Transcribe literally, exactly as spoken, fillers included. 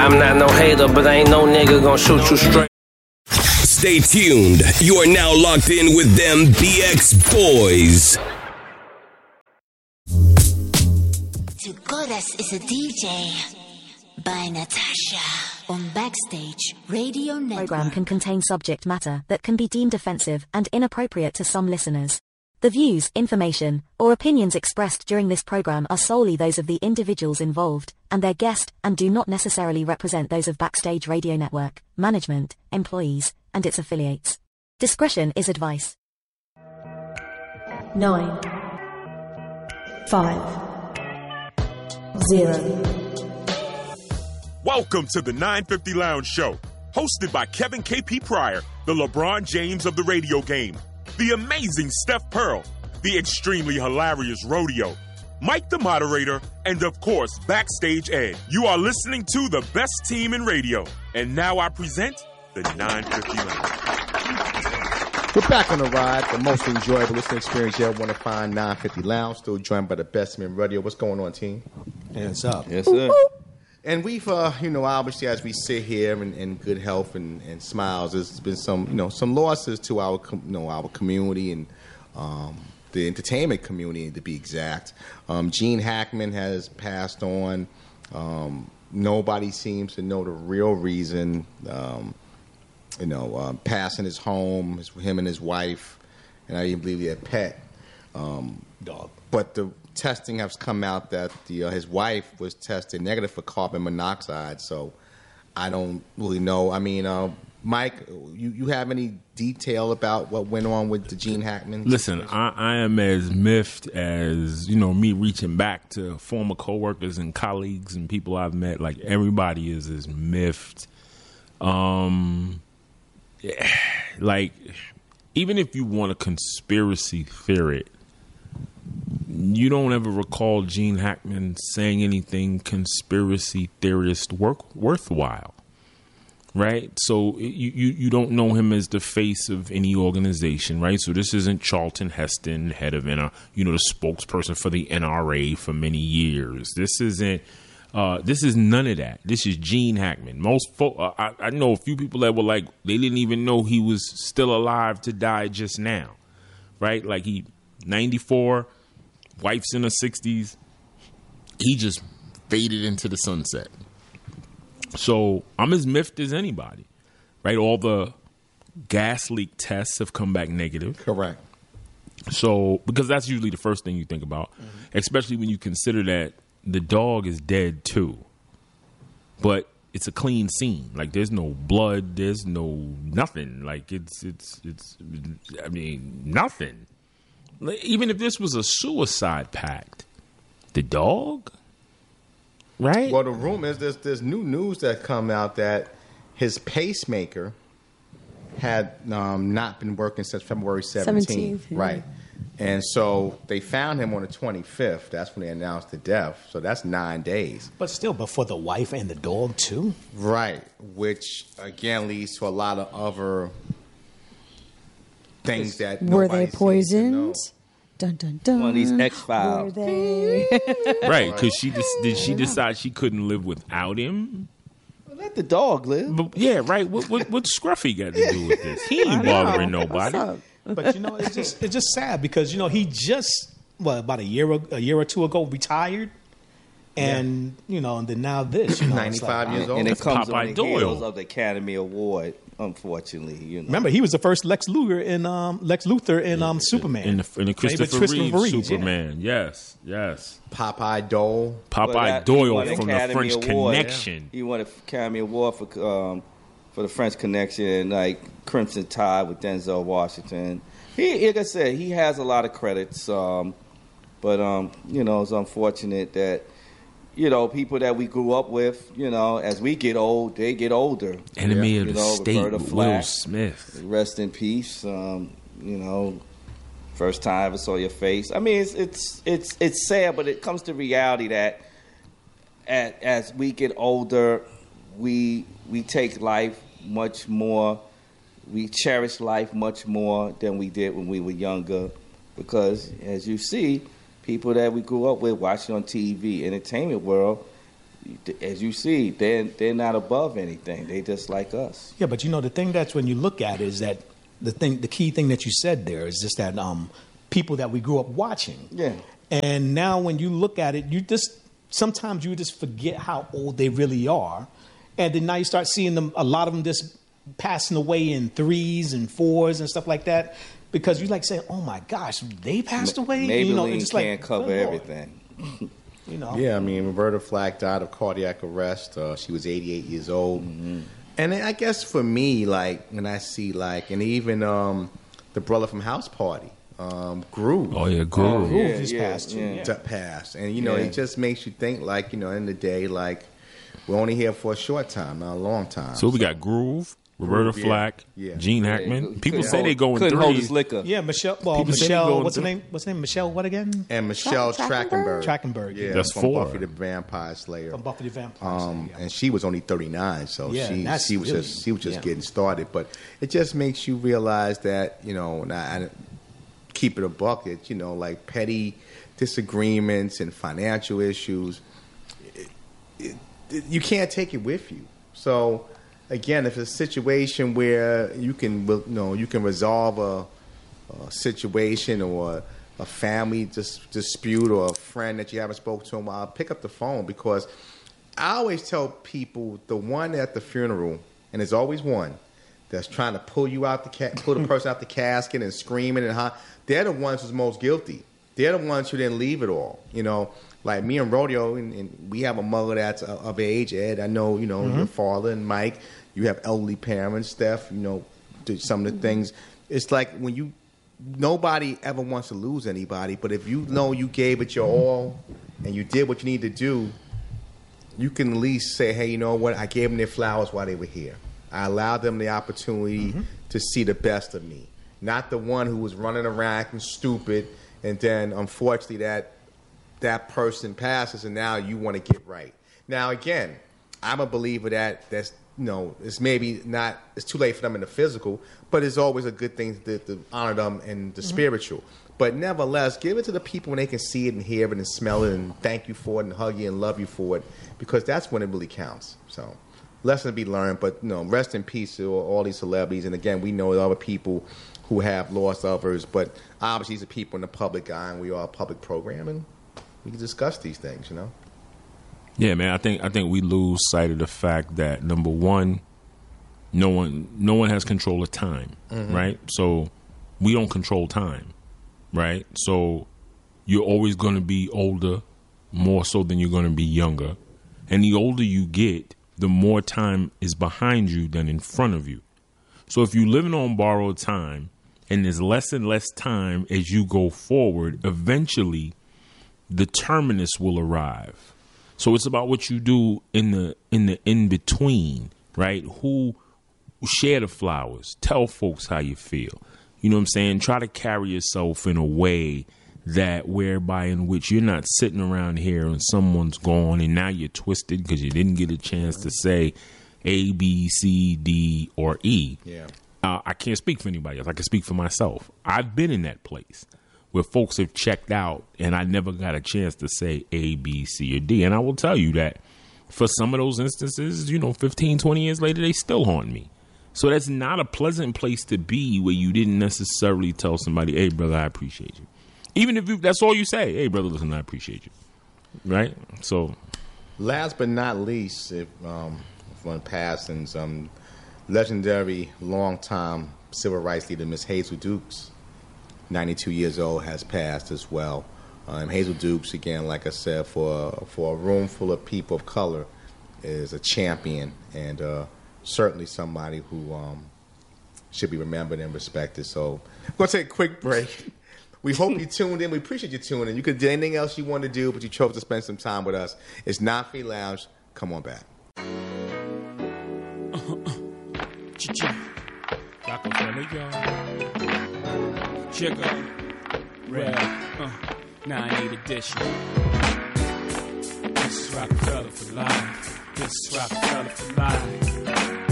I'm not no hater, but ain't no nigga gonna shoot you straight. Stay tuned. You are now locked in with them B X Boys. Tukoras is a D J by Natasha on Backstage Radio Network. Program can contain subject matter that can be deemed offensive and inappropriate to some listeners. The views, information, or opinions expressed during this program are solely those of the individuals involved and their guest and do not necessarily represent those of Backstage Radio Network, management, employees, and its affiliates. Discretion is advice. Nine. Five. Zero. Welcome to the nine fifty Lounge Show, hosted by Kevin K P Pryor, the LeBron James of the radio game, the amazing Steph Pearl, the extremely hilarious Rodeo, Mike the moderator, and of course, Backstage Ed. You are listening to the best team in radio. And now I present the nine fifty Lounge. We're back on the ride, the most enjoyable listening experience you ever want to find, nine fifty Lounge, still joined by the best men radio. What's going on, team? Hands up. Yes, sir. And we've, uh, you know, obviously as we sit here in, in good health and, and smiles, there's been some, you know, some losses to our, com- you know, our community and um, the entertainment community, to be exact. Um, Gene Hackman has passed on. Um, nobody seems to know the real reason. Um, you know, um, passing his home, his, him and his wife, and I even believe he had a pet um, dog. But the testing has come out that the uh, his wife was tested negative for carbon monoxide, so I don't really know. I mean, uh, Mike, you, you have any detail about what went on with the Gene Hackman? Listen, I, I am as miffed as, you know, me reaching back to former coworkers and colleagues and people I've met. Like, everybody is as miffed. Um, yeah, like, even if you want a conspiracy theory, you don't ever recall Gene Hackman saying anything conspiracy theorist work, worthwhile, right? So you, you, you don't know him as the face of any organization, right? So this isn't Charlton Heston, head of N R, you know, the spokesperson for the N R A for many years. This isn't. Uh, this is none of that. This is Gene Hackman. Most folk, uh, I, I know a few people that were like, they didn't even know he was still alive to die just now, right? Like he ninety-four. Wife's in her sixties. He just faded into the sunset. So I'm as miffed as anybody, right? All the gas leak tests have come back negative. Correct. So, because that's usually the first thing you think about, mm-hmm. especially when you consider that the dog is dead too. But it's a clean scene. Like, there's no blood. There's no nothing. Like, it's, it's, it's, I mean, nothing. Even if this was a suicide pact, the dog, right? Well, the rumor is there's, there's new news that come out that his pacemaker had um, not been working since February seventeenth. seventeenth yeah. Right. And so they found him on the twenty-fifth. That's when they announced the death. So that's nine days. But still, but for the wife and the dog, too? Right. Which, again, leads to a lot of other things that were they poisoned? Dun dun dun. One of these X-Files. Were they? Right, because she just did she decide she couldn't live without him? Well, let the dog live. But, yeah, right. What what what Scruffy got to do with this? He ain't bothering nobody. But you know, it's just it's just sad because you know he just what about a year a year or two ago retired. And, yeah. you know, and then now this, you know. ninety-five like, years old. And it comes Popeye on the Doyle. heels of the Academy Award, unfortunately. You know. Remember, he was the first Lex Luthor in, um, Lex Luthor in um, Superman. In the, in the Christopher Reeve, Reeve Superman. Yeah. Yes, yes. Popeye Doyle. Popeye well, that, Doyle from Academy the French Award. Connection. Yeah. He won an Academy Award for um, for the French Connection, like Crimson Tide with Denzel Washington. He, like I said, he has a lot of credits. Um, but, um, you know, it's unfortunate that, you know, people that we grew up with, you know, as we get old, they get older. Enemy yeah. of you the know, state, Roberta Will Flack, Smith. Rest in peace. Um, you know, first time I ever saw your face. I mean, it's it's it's it's sad, but it comes to reality that at, as we get older, we we take life much more. We cherish life much more than we did when we were younger, because as you see, people that we grew up with watching on T V, entertainment world, as you see, they're they're not above anything. They just like us. Yeah, but you know the thing that's when you look at it is that the thing, the key thing that you said there is just that um, people that we grew up watching. Yeah. And now when you look at it, you just sometimes you just forget how old they really are, and then now you start seeing them. A lot of them just passing away in threes and fours and stuff like that, because you like saying, "Oh my gosh, they passed away." Maybelline you know, it's just can't like, cover oh, everything. You know. Yeah, I mean, Roberta Flack died of cardiac arrest. Uh, she was eighty-eight years old. Mm-hmm. And I guess for me, like, when I see, like, and even um, the brother from House Party, um, Groove. Oh, yeah, Groove. Oh, Groove Yeah, just yeah, passed too. yeah. Yeah. Passed. And, you know, Yeah. it just makes you think, like, you know, in the day, like, we're only here for a short time, not a long time. So we got Groove, Roberta Groove, yeah. Flack, Yeah. Gene Yeah, Hackman. he People couldn't say hold- they go in couldn't hold his threes. liquor. Yeah, Michelle. Well, People say they Michelle. go What's her into- name? What's her name? Michelle. What again? And Michelle Tra- Trachtenberg. Trachtenberg, Yeah, That's from four. Buffy the Vampire Slayer. From Buffy the Vampire Um, Slayer, yeah. and she was only thirty-nine, so Yeah, she that's she was really- just she was just yeah. getting started. But it just makes you realize that, you know, and I, I keep it a bucket, you know, like petty disagreements and financial issues, it, it, it, you can't take it with you. So again, if it's a situation where you can, you know, you can resolve a, a situation or a family dis- dispute or a friend that you haven't spoken to in a while, pick up the phone, because I always tell people the one at the funeral, and there's always one that's trying to pull you out the ca- pull the person out the casket and screaming and huh, they're the ones who's most guilty. They're the ones who didn't leave it all. You know, like me and Rodeo, and, and we have a mother that's of of age. Ed, I know, you know, Mm-hmm. your father and Mike. You have elderly parents, Steph. You know, do some of the things. It's like when you. Nobody ever wants to lose anybody, but if you know you gave it your all and you did what you need to do, you can at least say, hey, you know what? I gave them their flowers while they were here. I allowed them the opportunity Mm-hmm. to see the best of me, not the one who was running around acting stupid, and then unfortunately that that person passes, and now you want to get right. Now again, I'm a believer that that's you know it's maybe not it's too late for them in the physical, but it's always a good thing to, to honor them in the spiritual. But nevertheless, give it to the people when they can see it and hear it and smell it and thank you for it and hug you and love you for it, because that's when it really counts. So, lesson to be learned. But you know, rest in peace to all these celebrities. And again, we know other people who have lost others, but obviously these are people in the public eye, and we are a public program, and we can discuss these things. You know. Yeah, man. I think I think we lose sight of the fact that number one, no one no one has control of time, Mm-hmm. right? So we don't control time, right? So you're always going to be older, more so than you're going to be younger, and the older you get, the more time is behind you than in front of you. So if you're living on borrowed time, and there's less and less time as you go forward, eventually the terminus will arrive. So it's about what you do in the in the in between, right? Who share the flowers, tell folks how you feel. You know what I'm saying? Try to carry yourself in a way that whereby in which you're not sitting around here and someone's gone and now you're twisted because you didn't get a chance to say A, B, C, D, or E. Yeah. Uh, I can't speak for anybody else. I can speak for myself. I've been in that place where folks have checked out and I never got a chance to say A, B, C, or D. And I will tell you that for some of those instances, you know, fifteen, twenty years later, they still haunt me. So that's not a pleasant place to be where you didn't necessarily tell somebody, hey, brother, I appreciate you. Even if you, that's all you say, hey, brother, listen, I appreciate you. Right? So. Last but not least, if, um, one passing, some legendary, long-time civil rights leader, Miss Hazel Dukes, ninety-two years old, has passed as well. Um, Hazel Dukes, again, like I said, for for a room full of people of color, is a champion and uh, certainly somebody who um, should be remembered and respected. So I'm going to take a quick break. We hope you tuned in. We appreciate you tuning in. You could do anything else you want to do, but you chose to spend some time with us. It's Not Free Lounge. Come on back. Rockefeller, y'all. Jigger. Red. Uh, ninety-eight edition. This is Rockefeller for life. This is Rockefeller for life.